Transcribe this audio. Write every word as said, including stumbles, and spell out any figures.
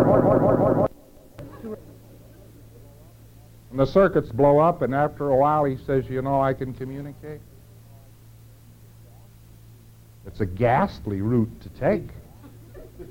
And the circuits blow up, and after a while he says, you know, I can communicate. It's a ghastly route to take.